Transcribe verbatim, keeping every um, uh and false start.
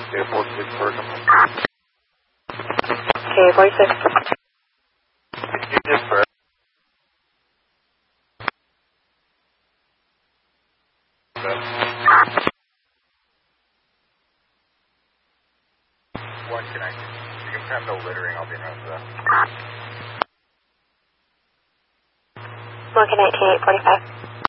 Okay, forty-six Berkham. Okay, forty-six. You just for one connected. You can have no littering, I'll be around for that. One connecting eight forty-five.